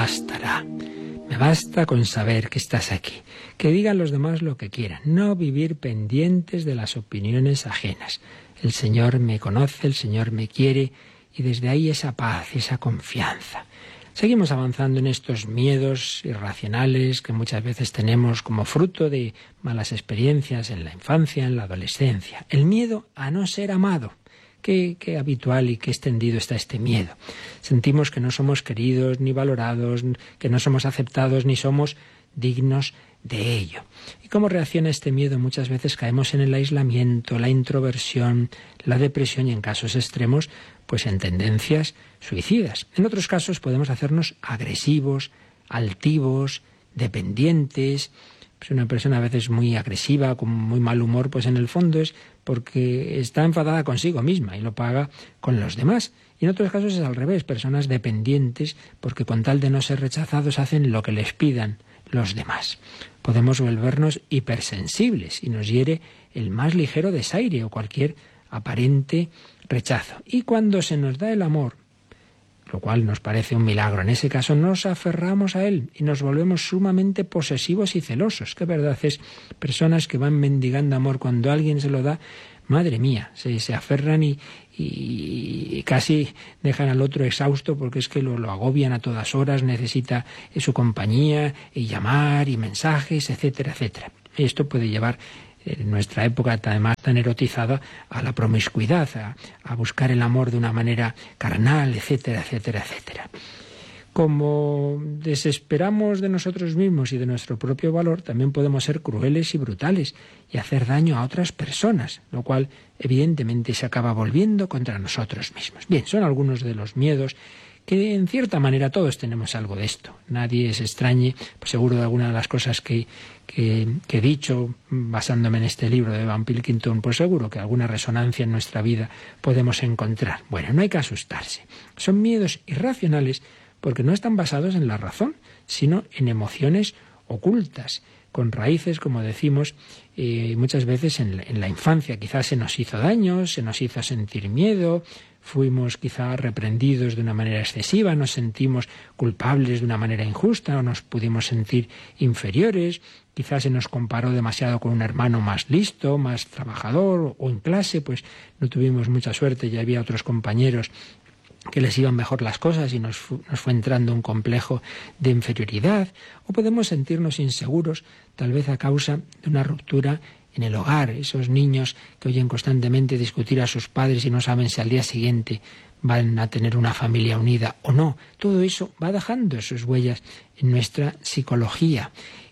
bastará. Me basta con saber que estás aquí. Que digan los demás lo que quieran. No vivir pendientes de las opiniones ajenas. El Señor me conoce, el Señor me quiere, y desde ahí esa paz, esa confianza. Seguimos avanzando en estos miedos irracionales que muchas veces tenemos como fruto de malas experiencias en la infancia, en la adolescencia. El miedo a no ser amado. Qué habitual y qué extendido está este miedo. Sentimos que no somos queridos ni valorados, que no somos aceptados ni somos dignos de ello. ¿Y cómo reacciona este miedo? Muchas veces caemos en el aislamiento, la introversión, la depresión y en casos extremos, pues en tendencias suicidas. En otros casos podemos hacernos agresivos, altivos, dependientes. Pues una persona a veces muy agresiva, con muy mal humor, pues en el fondo es porque está enfadada consigo misma y lo paga con los demás. Y en otros casos es al revés, personas dependientes porque con tal de no ser rechazados hacen lo que les pidan los demás. Podemos volvernos hipersensibles y nos hiere el más ligero desaire o cualquier aparente rechazo. Y cuando se nos da el amor, lo cual nos parece un milagro, en ese caso nos aferramos a él y nos volvemos sumamente posesivos y celosos. Que verdad es, personas que van mendigando amor cuando alguien se lo da, madre mía, se aferran y casi dejan al otro exhausto porque es que lo agobian a todas horas, necesita su compañía y llamar y mensajes, etcétera, etcétera. Esto puede llevar en nuestra época además tan erotizada a la promiscuidad, a buscar el amor de una manera carnal, etcétera, etcétera, etcétera. Como desesperamos de nosotros mismos y de nuestro propio valor, también podemos ser crueles y brutales y hacer daño a otras personas, lo cual evidentemente se acaba volviendo contra nosotros mismos. Bien, son algunos de los miedos que en cierta manera todos tenemos algo de esto. Nadie se extrañe, pues seguro de alguna de las cosas que he dicho, basándome en este libro de Van Pilkington, pues seguro que alguna resonancia en nuestra vida podemos encontrar. Bueno, no hay que asustarse. Son miedos irracionales porque no están basados en la razón, sino en emociones ocultas, con raíces, como decimos, muchas veces en la infancia. Quizás se nos hizo daño, se nos hizo sentir miedo, fuimos quizá reprendidos de una manera excesiva, nos sentimos culpables de una manera injusta o nos pudimos sentir inferiores, quizás se nos comparó demasiado con un hermano más listo, más trabajador, o en clase pues no tuvimos mucha suerte y había otros compañeros que les iban mejor las cosas y nos fue entrando un complejo de inferioridad, o podemos sentirnos inseguros tal vez a causa de una ruptura en el hogar, esos niños que oyen constantemente discutir a sus padres y no saben si al día siguiente van a tener una familia unida o no. Todo eso va dejando sus huellas en nuestra psicología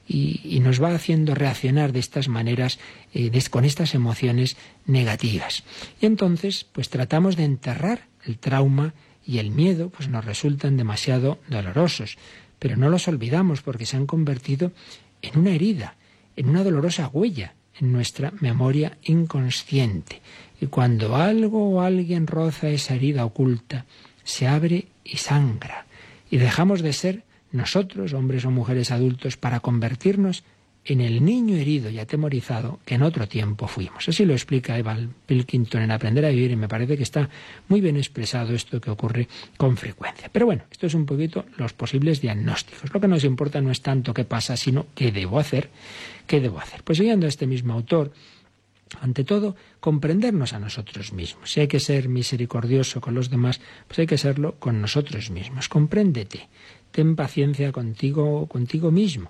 y nos va haciendo reaccionar de estas maneras, con estas emociones negativas. Y entonces, pues tratamos de enterrar el trauma y el miedo, pues nos resultan demasiado dolorosos. Pero no los olvidamos porque se han convertido en una herida, en una dolorosa huella en nuestra memoria inconsciente. Y cuando algo o alguien roza esa herida oculta, se abre y sangra. Y dejamos de ser nosotros, hombres o mujeres adultos, para convertirnos en el niño herido y atemorizado que en otro tiempo fuimos. Así lo explica Evan Pilkington en Aprender a Vivir y me parece que está muy bien expresado esto que ocurre con frecuencia. Pero bueno, esto es un poquito los posibles diagnósticos. Lo que nos importa no es tanto qué pasa, sino qué debo hacer. ¿Qué debo hacer? Pues siguiendo a este mismo autor, ante todo, comprendernos a nosotros mismos. Si hay que ser misericordioso con los demás, pues hay que serlo con nosotros mismos. Compréndete, ten paciencia contigo mismo.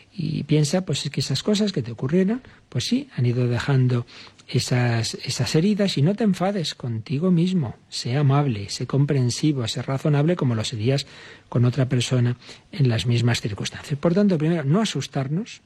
Y piensa, pues es que esas cosas que te ocurrieron, pues sí, han ido dejando esas heridas y no te enfades contigo mismo. Sé amable, sé comprensivo, sé razonable como lo serías con otra persona en las mismas circunstancias. Por tanto, primero, no asustarnos,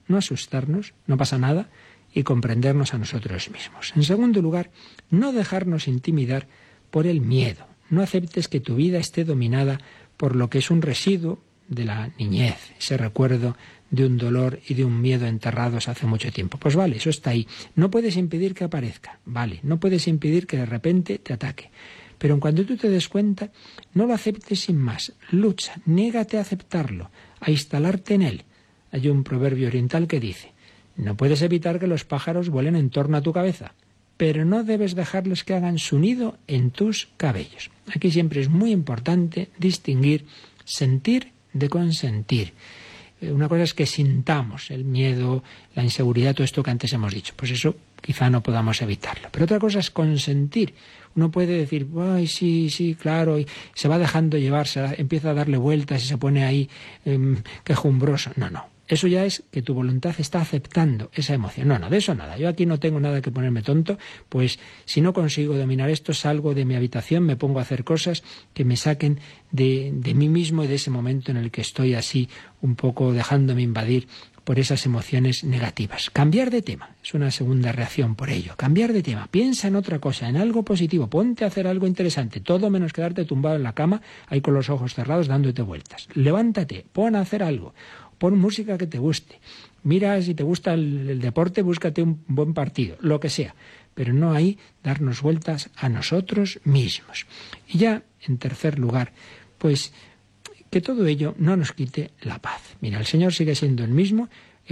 no pasa nada, y comprendernos a nosotros mismos. En segundo lugar, no dejarnos intimidar por el miedo. No aceptes que tu vida esté dominada por lo que es un residuo de la niñez, ese recuerdo de un dolor y de un miedo enterrados hace mucho tiempo. Pues vale, eso está ahí. No puedes impedir que aparezca, vale, no puedes impedir que de repente te ataque. Pero en cuanto tú te des cuenta, no lo aceptes sin más. Lucha, niégate a aceptarlo, a instalarte en él. Hay un proverbio oriental que dice: no puedes evitar que los pájaros vuelen en torno a tu cabeza, pero no debes dejarles que hagan su nido en tus cabellos. Aquí siempre es muy importante distinguir sentir de consentir. Una cosa es que sintamos el miedo, la inseguridad, todo esto que antes hemos dicho. Pues eso quizá no podamos evitarlo. Pero otra cosa es consentir. Uno puede decir, ay, sí, claro, y se va dejando llevar, empieza a darle vueltas y se pone ahí quejumbroso. No. Eso ya es que tu voluntad está aceptando esa emoción. No, de eso nada. Yo aquí no tengo nada que ponerme tonto, pues si no consigo dominar esto, salgo de mi habitación, me pongo a hacer cosas que me saquen de mí mismo y de ese momento en el que estoy así un poco dejándome invadir por esas emociones negativas. Cambiar de tema es una segunda reacción por ello. Cambiar de tema. Piensa en otra cosa, en algo positivo. Ponte a hacer algo interesante. Todo menos quedarte tumbado en la cama, ahí con los ojos cerrados dándote vueltas. Levántate, pon a hacer algo. Pon música que te guste. Mira, si te gusta el deporte, búscate un buen partido, lo que sea. Pero no ahí darnos vueltas a nosotros mismos. Y ya, en tercer lugar, pues que todo ello no nos quite la paz. Mira, el Señor sigue siendo el mismo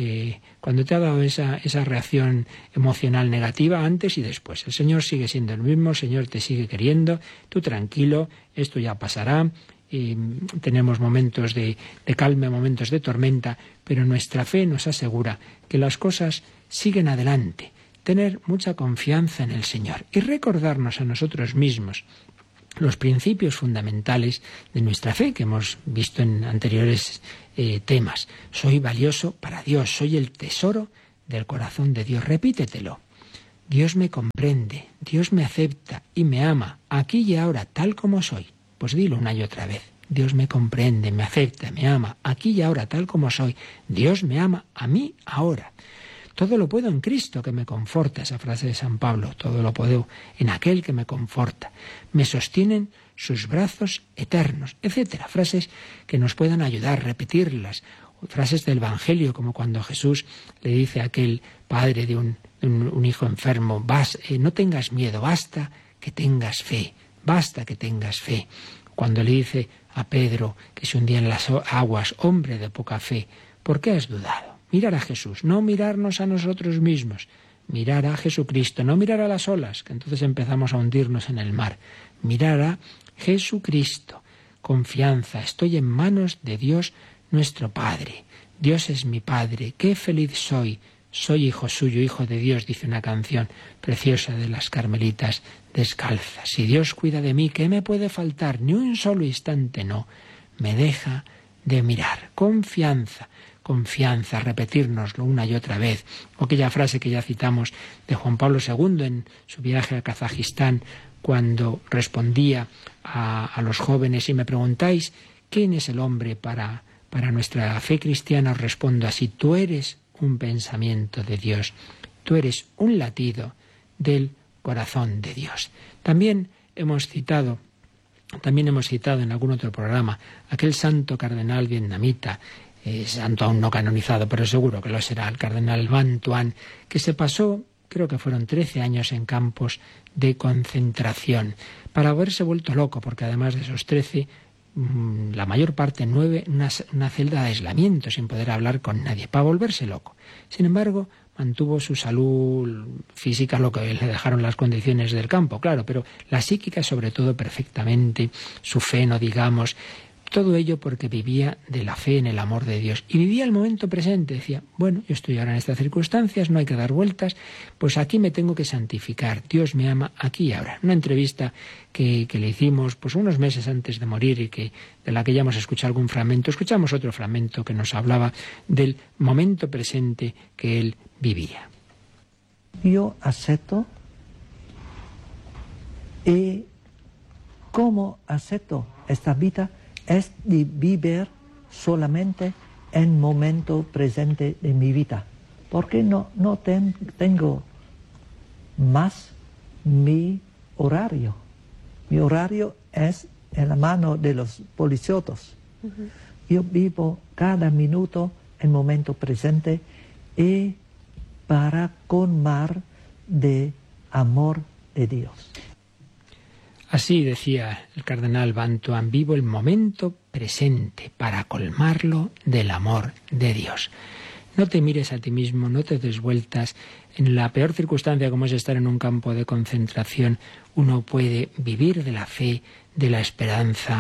cuando te ha dado esa reacción emocional negativa antes y después. El Señor sigue siendo el mismo, el Señor te sigue queriendo, tú tranquilo, esto ya pasará. Tenemos momentos de calma, momentos de tormenta, pero nuestra fe nos asegura que las cosas siguen adelante. Tener mucha confianza en el Señor y recordarnos a nosotros mismos los principios fundamentales de nuestra fe que hemos visto en anteriores temas. Soy valioso para Dios, soy el tesoro del corazón de Dios. Repítetelo. Dios me comprende, Dios me acepta y me ama, aquí y ahora, tal como soy. Pues dilo una y otra vez. Dios me comprende, me acepta, me ama, aquí y ahora, tal como soy. Dios me ama a mí ahora. Todo lo puedo en Cristo que me conforta, esa frase de San Pablo. Todo lo puedo en aquel que me conforta. Me sostienen sus brazos eternos, etcétera. Frases que nos puedan ayudar, repetirlas. Frases del Evangelio, como cuando Jesús le dice a aquel padre de un hijo enfermo, no tengas miedo, basta que tengas fe. Basta que tengas fe. Cuando le dice a Pedro que se hundía en las aguas, hombre de poca fe, ¿por qué has dudado? Mirar a Jesús, no mirarnos a nosotros mismos, mirar a Jesucristo, no mirar a las olas, que entonces empezamos a hundirnos en el mar. Mirar a Jesucristo. Confianza, estoy en manos de Dios nuestro Padre. Dios es mi Padre, qué feliz soy. Soy hijo suyo, hijo de Dios, dice una canción preciosa de las Carmelitas Descalzas. Si Dios cuida de mí, ¿qué me puede faltar? Ni un solo instante no me deja de mirar. Confianza, repetirnoslo una y otra vez. O aquella frase que ya citamos de Juan Pablo II en su viaje a Kazajistán, cuando respondía a los jóvenes, y me preguntáis, ¿quién es el hombre para nuestra fe cristiana? Os respondo así, tú eres un pensamiento de Dios. Tú eres un latido del corazón de Dios. También hemos citado en algún otro programa aquel santo cardenal vietnamita, santo aún no canonizado, pero seguro que lo será, el cardenal Van Thuan, que se pasó, creo que fueron 13 años en campos de concentración, para haberse vuelto loco, porque además de esos 13, la mayor parte, 9, una celda de aislamiento sin poder hablar con nadie, para volverse loco. Sin embargo, mantuvo su salud física, lo que le dejaron las condiciones del campo, claro, pero la psíquica sobre todo perfectamente, su fe, no digamos, todo ello porque vivía de la fe en el amor de Dios. Y vivía el momento presente, decía, bueno, yo estoy ahora en estas circunstancias, no hay que dar vueltas, pues aquí me tengo que santificar, Dios me ama aquí y ahora. Una entrevista que le hicimos pues unos meses antes de morir y de la que ya hemos escuchado algún fragmento, escuchamos otro fragmento que nos hablaba del momento presente que él vivía. Yo acepto, y cómo acepto esta vida es de vivir solamente en el momento presente de mi vida, porque no tengo más mi horario. Mi horario es en la mano de los policiotos. Yo vivo cada minuto en el momento presente y para colmar de amor de Dios. Así decía el cardenal Van Thuan, vivo el momento presente para colmarlo del amor de Dios. No te mires a ti mismo, no te des vueltas. En la peor circunstancia como es estar en un campo de concentración, uno puede vivir de la fe, de la esperanza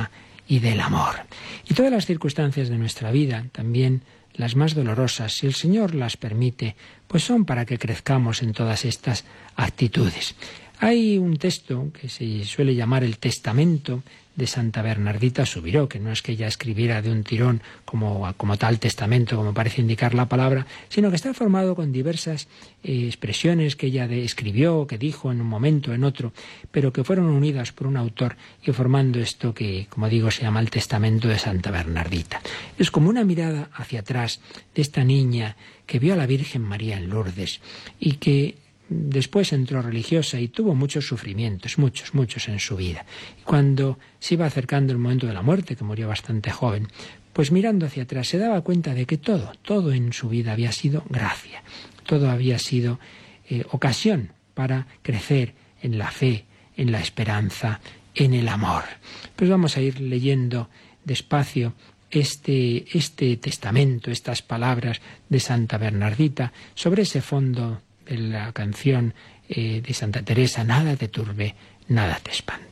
y del amor. Y todas las circunstancias de nuestra vida, también las más dolorosas, si el Señor las permite, pues son para que crezcamos en todas estas actitudes. Hay un texto que se suele llamar el Testamento de Santa Bernardita Subiró, que no es que ella escribiera de un tirón como tal testamento, como parece indicar la palabra, sino que está formado con diversas expresiones que ella escribió, que dijo en un momento, en otro, pero que fueron unidas por un autor y formando esto que, como digo, se llama el Testamento de Santa Bernardita. Es como una mirada hacia atrás de esta niña que vio a la Virgen María en Lourdes y que después entró religiosa y tuvo muchos sufrimientos, muchos en su vida. Y cuando se iba acercando el momento de la muerte, que murió bastante joven, pues mirando hacia atrás se daba cuenta de que todo en su vida había sido gracia, todo había sido ocasión para crecer en la fe, en la esperanza, en el amor. Pues vamos a ir leyendo despacio este testamento, estas palabras de Santa Bernardita, sobre ese fondo de la canción de Santa Teresa, nada te turbe, nada te espante.